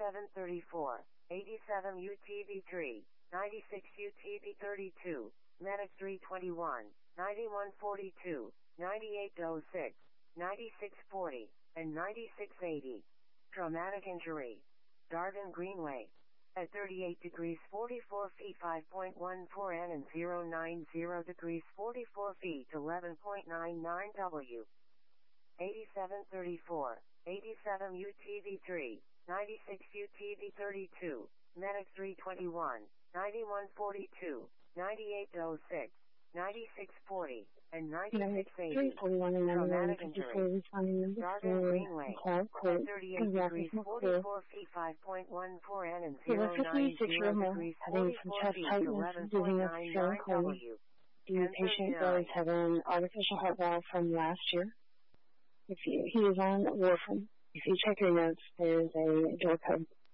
8734, 87 UTV3, 96 UTV32, Medic 321, 9142, 9806, 9640, and 9680. Traumatic injury. Darden Greenway. At 38 degrees 44 feet 5.14 N and 090 degrees 44 feet 11.99 W. 8734, 87 UTV3, 96 UTV32, Medic 321, 9142, 9806, 9640, and 9680. Traumatic injury. Darden Greenway. At 38 degrees 44 feet 5.14 N and 090 degrees 44 feet 11.99 W. The patient does have an artificial heart valve from last year. He is on warfarin. If you check your notes, there is a door code